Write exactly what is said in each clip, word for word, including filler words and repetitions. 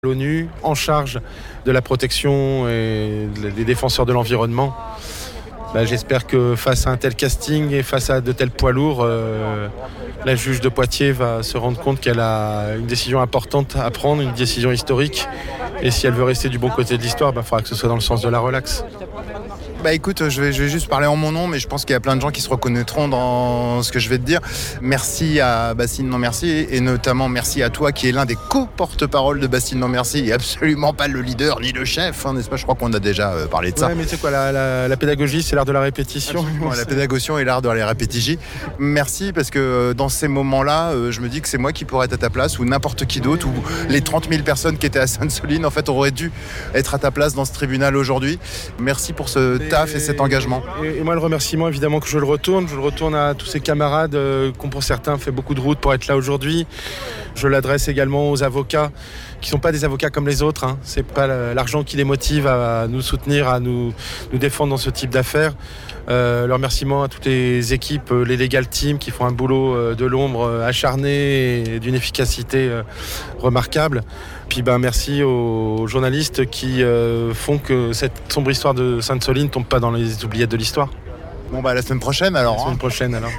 L'ONU en charge de la protection et des défenseurs de l'environnement. Bah, j'espère que face à un tel casting et face à de tels poids lourds, euh, la juge de Poitiers va se rendre compte qu'elle a une décision importante à prendre, une décision historique. Et si elle veut rester du bon côté de l'histoire, bah, il faudra que ce soit dans le sens de la relaxe. Bah écoute, je vais, je vais juste parler en mon nom, mais je pense qu'il y a plein de gens qui se reconnaîtront dans ce que je vais te dire. Merci à Bastille Non Merci, et notamment merci à toi qui est l'un des co-porte-parole de Bastille Non Merci, et absolument pas le leader ni le chef, hein, n'est-ce pas ? Je crois qu'on a déjà euh, parlé de ça. Ouais, mais c'est quoi, la, la, la pédagogie, c'est l'art de la répétition. Absolument, la pédagogie et l'art de la répétition. Merci, parce que dans ces moments-là, euh, je me dis que c'est moi qui pourrais être à ta place, ou n'importe qui d'autre, ou les trente mille personnes qui étaient à Sainte-Soline, en fait, auraient dû être à ta place dans ce tribunal aujourd'hui. Merci pour ce taf et, et cet engagement. Et, et moi, le remerciement, évidemment, que je le retourne. Je le retourne à tous ces camarades euh, qui ont pour certains fait beaucoup de route pour être là aujourd'hui. Je l'adresse également aux avocats qui ne sont pas des avocats comme les autres. Hein. Ce n'est pas l'argent qui les motive à nous soutenir, à nous, nous défendre dans ce type d'affaires. Euh, le remerciement à toutes les équipes, les legal teams qui font un boulot de l'ombre acharné et d'une efficacité remarquable. Puis ben, merci aux journalistes qui euh, font que cette sombre histoire de Sainte-Soline ne tombe pas dans les oubliettes de l'histoire. Bon bah la semaine prochaine alors. La semaine hein. prochaine alors.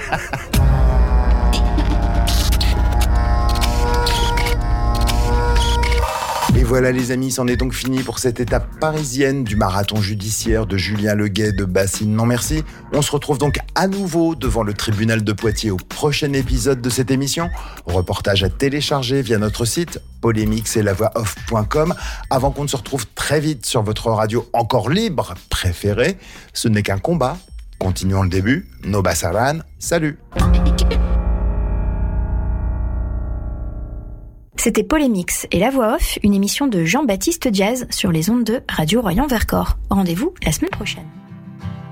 Et voilà les amis, c'en est donc fini pour cette étape parisienne du marathon judiciaire de Julien Leguet de Bastille Non Merci. On se retrouve donc à nouveau devant le tribunal de Poitiers au prochain épisode de cette émission. Reportage à télécharger via notre site polémix et la voix off point com. Avant qu'on ne se retrouve très vite sur votre radio encore libre préférée, ce n'est qu'un combat. Continuons le début. Nobasaran, salut. C'était Polémix et la voix off, une émission de Jean-Baptiste Diaz sur les ondes de Radio Royan Vercors. Rendez-vous la semaine prochaine.